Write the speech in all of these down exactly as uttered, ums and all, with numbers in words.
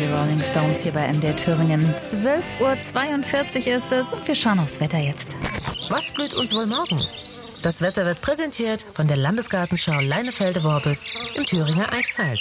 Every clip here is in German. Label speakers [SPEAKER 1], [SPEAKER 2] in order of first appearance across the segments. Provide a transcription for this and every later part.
[SPEAKER 1] die Rolling Stones hier bei M D R Thüringen. zwölf Uhr zweiundvierzig ist es und wir schauen aufs Wetter jetzt.
[SPEAKER 2] Was blüht uns wohl morgen? Das Wetter wird präsentiert von der Landesgartenschau Leinefelde-Worbis im Thüringer Eichsfeld.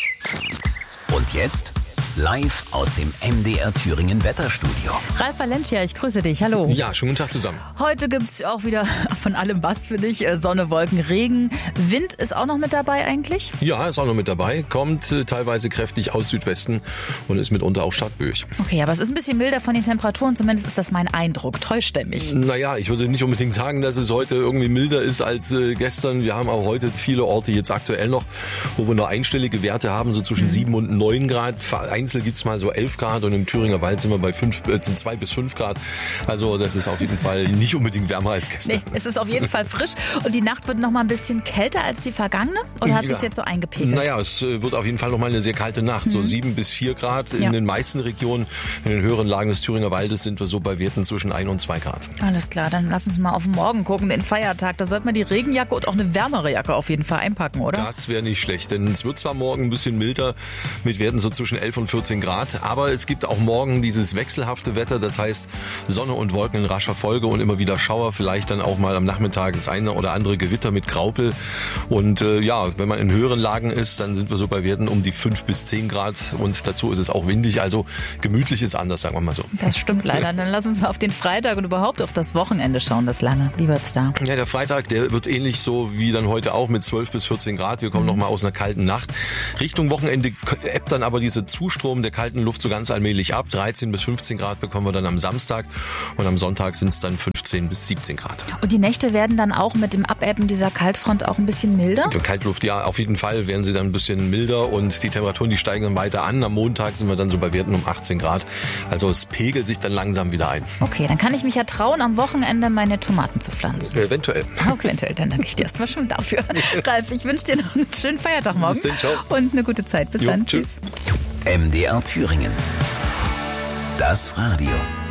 [SPEAKER 3] Und jetzt live aus dem M D R Thüringen Wetterstudio.
[SPEAKER 1] Ralf Valencia, ich grüße dich. Hallo.
[SPEAKER 4] Ja, schönen guten Tag zusammen.
[SPEAKER 1] Heute gibt's auch wieder von allem was für dich. Sonne, Wolken, Regen. Wind ist auch noch mit dabei eigentlich?
[SPEAKER 4] Ja, ist auch noch mit dabei. Kommt äh, teilweise kräftig aus Südwesten und ist mitunter auch starkböig.
[SPEAKER 1] Okay, aber es ist ein bisschen milder von den Temperaturen. Zumindest ist das mein Eindruck. Täuscht er mich?
[SPEAKER 4] Naja, ich würde nicht unbedingt sagen, dass es heute irgendwie milder ist als äh, gestern. Wir haben auch heute viele Orte jetzt aktuell noch, wo wir nur einstellige Werte haben, so zwischen mhm. sieben und neun Grad. Einzel gibt's mal so elf Grad und im Thüringer Wald sind wir bei fünf, äh, zwei bis fünf Grad. Also das ist auf jeden Fall nicht unbedingt wärmer als gestern.
[SPEAKER 1] Nee, es ist auf jeden Fall frisch. Und die Nacht wird noch mal ein bisschen kälter als die vergangene? Oder hat
[SPEAKER 4] ja.
[SPEAKER 1] sich jetzt so eingepegelt?
[SPEAKER 4] Naja, es wird auf jeden Fall noch mal eine sehr kalte Nacht. Mhm. So sieben bis vier Grad in ja. den meisten Regionen. In den höheren Lagen des Thüringer Waldes sind wir so bei Werten zwischen ein und zwei Grad.
[SPEAKER 1] Alles klar, dann lass uns mal auf morgen gucken, den Feiertag. Da sollte man die Regenjacke und auch eine wärmere Jacke auf jeden Fall einpacken, oder?
[SPEAKER 4] Das wäre nicht schlecht, denn es wird zwar morgen ein bisschen milder mit Werten so zwischen elf und vierzehn Grad. Aber es gibt auch morgen dieses wechselhafte Wetter, das heißt Sonne und Wolken in rascher Folge und immer wieder Schauer, vielleicht dann auch mal am Nachmittag das eine oder andere Gewitter mit Graupel. Und äh, ja, wenn man in höheren Lagen ist, dann sind wir so bei Werten um die fünf bis zehn Grad und dazu ist es auch windig, also gemütlich ist anders, sagen wir mal so.
[SPEAKER 1] Das stimmt leider. Dann lass uns mal auf den Freitag und überhaupt auf das Wochenende schauen, das lange. Wie wird's da?
[SPEAKER 4] Ja, der Freitag, der wird ähnlich so wie dann heute auch mit zwölf bis vierzehn Grad. Wir kommen mhm. noch mal aus einer kalten Nacht. Richtung Wochenende ebbt dann aber diese Zustrom der kalten Luft so ganz allmählich ab. dreizehn bis fünfzehn Grad bekommen wir dann am Samstag und am Sonntag sind es dann fünfzehn bis siebzehn Grad.
[SPEAKER 1] Und die Nächte werden dann auch mit dem Abebben dieser Kaltfront auch ein bisschen milder?
[SPEAKER 4] Die Kaltluft, ja, auf jeden Fall werden sie dann ein bisschen milder und die Temperaturen, die steigen dann weiter an. Am Montag sind wir dann so bei Werten um achtzehn Grad. Also es pegelt sich dann langsam wieder ein.
[SPEAKER 1] Okay, dann kann ich mich ja trauen, am Wochenende meine Tomaten zu pflanzen.
[SPEAKER 4] Eventuell.
[SPEAKER 1] Okay, eventuell, dann danke ich dir erstmal schon dafür. Ralf, ich wünsche dir noch einen schönen Feiertag morgen.
[SPEAKER 4] Bis dann, ciao.
[SPEAKER 1] Und eine gute Zeit. Bis
[SPEAKER 4] jo,
[SPEAKER 1] dann.
[SPEAKER 4] Tschüss.
[SPEAKER 3] M D R Thüringen. Das Radio.